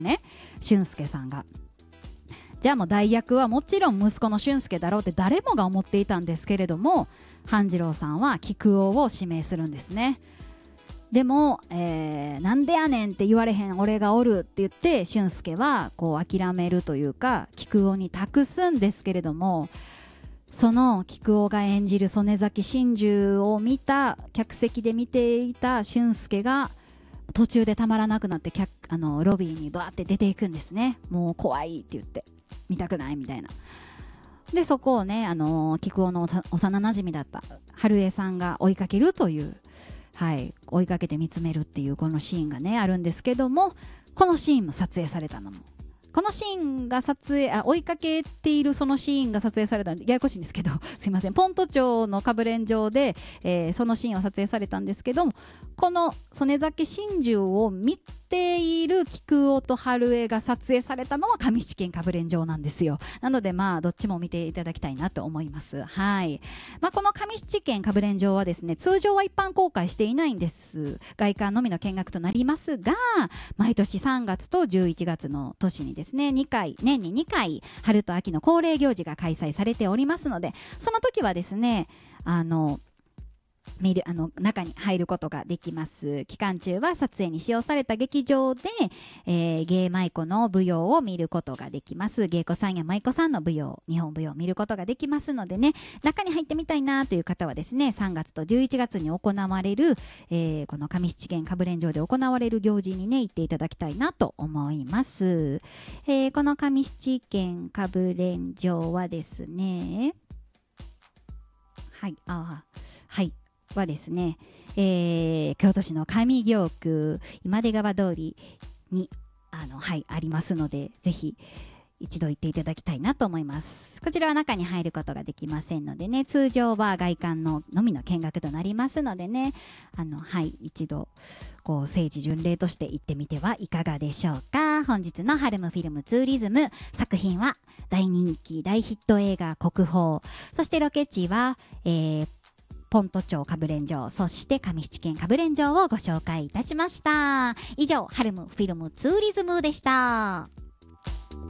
ね、俊介さんが。じゃあもう代役はもちろん息子の俊介だろうって誰もが思っていたんですけれども、半次郎さんは菊男を指名するんですね。でも、なんでやねんって言われへん俺がおるって言って俊介はこう諦めるというか菊男に託すんですけれども、その菊男が演じる曽根崎真珠を見た客席で見ていた俊介が途中でたまらなくなってロビーにバーって出ていくんですね。もう怖いって言って見たくないみたいな。でそこをね、菊男の幼なじみだった春江さんが追いかけるという、はい、追いかけて見つめるっていうこのシーンがねあるんですけども、このシーンも撮影されたのも、このシーンが追いかけているそのシーンが撮影されたのでややこしいんですけどすいません、ポント町のかぶれん場で、そのシーンは撮影されたんですけども、この曽根崎真珠を見ている菊男と春江が撮影されたのは上七軒かぶれん場なんですよ。なのでまあどっちも見ていただきたいなと思います。はい、この上七軒かぶれん場はですね、通常は一般公開していないんです。外観のみの見学となりますが、毎年3月と11月の年にですね年に2回春と秋の恒例行事が開催されておりますので、その時はですね中に入ることができます。期間中は撮影に使用された劇場で、芸舞妓の舞踊を見ることができます。芸妓さんや舞妓さんの舞踊、日本舞踊を見ることができますのでね、中に入ってみたいなという方はですね、3月と11月に行われる、この上七軒かぶれん場で行われる行事にね行っていただきたいなと思います。この上七軒かぶれん場はですね、はですね、京都市の上京区今出川通りにありますので、ぜひ一度行っていただきたいなと思います。こちらは中に入ることができませんのでね、通常は外観のみの見学となりますのでね、一度こう聖地巡礼として行ってみてはいかがでしょうか。本日のハルムフィルムツーリズム作品は大人気大ヒット映画国宝、そしてロケ地は、ポント町かぶれん場、そして上七軒かぶれん場をご紹介いたしました。以上、ハルムフィルムツーリズムでした。